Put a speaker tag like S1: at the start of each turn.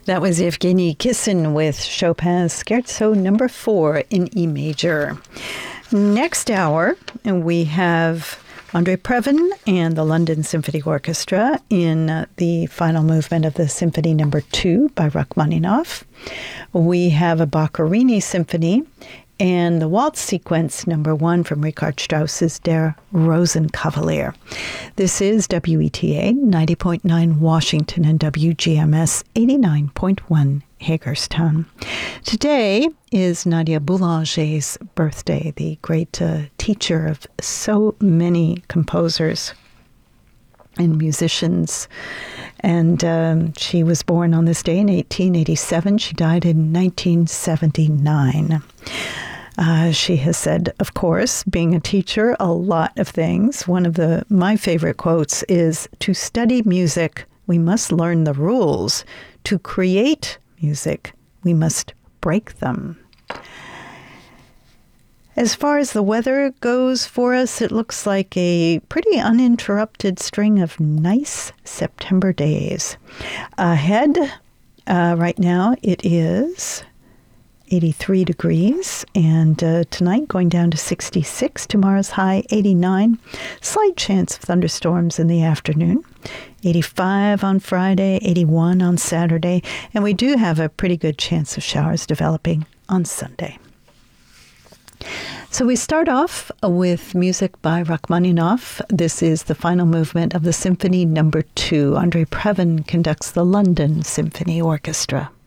S1: That was Evgeny Kissin with Chopin's Scherzo number 4 in E major. Next hour, we have Andrei Previn and the London Symphony Orchestra in the final movement of the Symphony number 2 by Rachmaninoff. We have a Boccherini symphony and the waltz sequence number 1 from Richard Strauss's Der Rosenkavalier. This is WETA 90.9 Washington and WGMS 89.1 Hagerstown. Today is Nadia Boulanger's birthday, the great teacher of so many composers and musicians. And she was born on this day in 1887. She died in 1979. She has said, of course, being a teacher, a lot of things. One of my favorite quotes is, "To study music, we must learn the rules. To create music, we must break them." As far as the weather goes for us, it looks like a pretty uninterrupted string of nice September days. Ahead, right now, it is 83 degrees, and tonight going down to 66. Tomorrow's high, 89. Slight chance of thunderstorms in the afternoon. 85 on Friday, 81 on Saturday, and we do have a pretty good chance of showers developing on Sunday. So we start off with music by Rachmaninoff. This is the final movement of the Symphony number 2. Andrei Previn conducts the London Symphony Orchestra.